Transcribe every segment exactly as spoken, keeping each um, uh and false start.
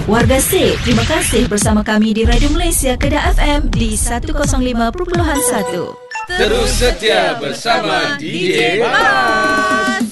Warga Sik, terima kasih bersama kami di Radio Malaysia Kedah F M di seratus lima perpuluhan satu. Terus setia bersama D J Bas.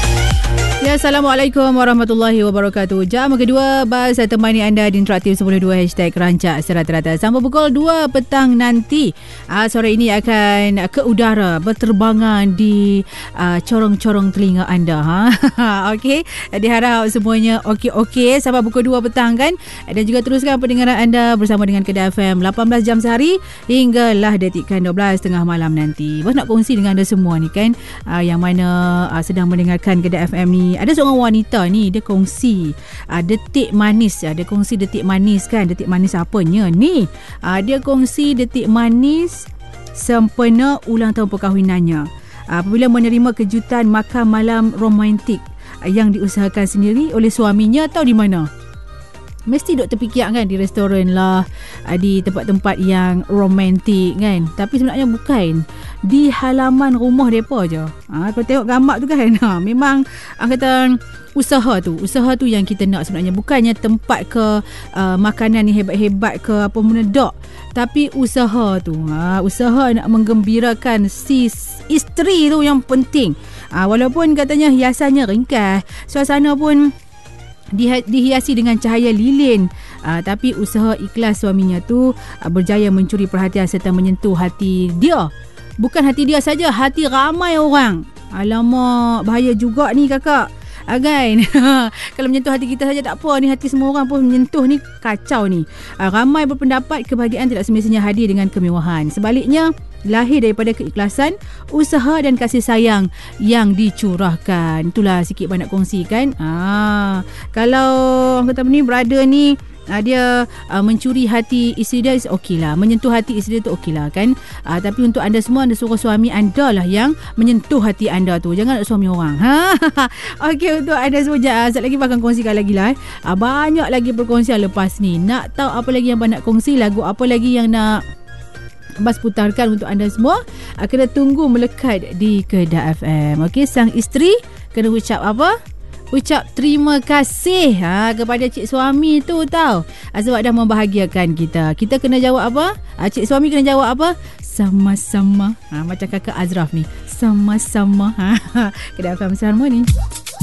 Ya, Assalamualaikum warahmatullahi wabarakatuh. Jam kedua, Bas temani anda di Interaktif sepuluh dua hashtag Rancak Serata-Rata. Sampai pukul dua petang nanti, uh, sore ini akan ke udara, berterbangan di uh, corong-corong telinga anda. Ha? Okey, diharap semuanya okey-okey sampai pukul dua petang kan. Dan juga teruskan pendengaran anda bersama dengan Kedah F M lapan belas jam sehari hinggalah detikkan dua belas tengah malam nanti. Bas nak kongsi dengan anda semua ni kan, uh, yang mana uh, sedang mendengarkan Kedah F M ni. Ada seorang wanita ni, dia kongsi uh, detik manis. uh, Dia kongsi detik manis kan. Detik manis apanya ni? uh, Dia kongsi detik manis sempena ulang tahun perkahwinannya, uh, apabila menerima kejutan makan malam romantik uh, yang diusahakan sendiri oleh suaminya. Tahu di mana? Mesti duk terfikir kan, di restoran lah, di tempat-tempat yang romantik kan. Tapi sebenarnya bukan, di halaman rumah mereka je. Ha, kalau tengok gambar tu kan, ha, memang ha, kata usaha tu, usaha tu yang kita nak sebenarnya. Bukannya tempat ke uh, makanan yang hebat-hebat ke apa benda dok, tapi usaha tu, ha, usaha nak menggembirakan si isteri tu yang penting. Ha, walaupun katanya hiasannya ringkas, suasana pun dihiasi dengan cahaya lilin, uh, tapi usaha ikhlas suaminya tu uh, berjaya mencuri perhatian serta menyentuh hati dia. Bukan hati dia saja, hati ramai orang. Alamak, bahaya juga ni kakak, uh, kan? Kalau menyentuh hati kita saja tak apa, ni hati semua orang pun menyentuh ni kacau ni. uh, Ramai berpendapat kebahagiaan tidak semestinya hadir dengan kemewahan. Sebaliknya, lahir daripada keikhlasan, usaha dan kasih sayang yang dicurahkan. Itulah sikit banyak kongsi kan. Ah, kalau orang kata ni, brother ni, ah, dia ah, mencuri hati isteri dia, okey lah. Menyentuh hati isteri dia tu okey lah kan. Ah, tapi untuk anda semua, anda suruh suami anda lah yang menyentuh hati anda tu. Jangan nak suami orang. Ha? Okey, untuk anda semua, sekejap lagi akan kongsikan lagi lah. Eh. Ah, banyak lagi perkongsian lepas ni. Nak tahu apa lagi yang abang nak kongsi, lagu apa lagi yang nak Bas putarkan untuk anda semua, kena tunggu melekat di Kedah F M. Okey, sang isteri kena ucap apa? Ucap terima kasih ha, kepada cik suami tu tau, ha, sebab dah membahagiakan kita. Kita kena jawab apa? Ha, cik suami kena jawab apa? Sama-sama. Ha, macam kakak Azraf ni, sama-sama. Ha, Kedah F M Harmoni.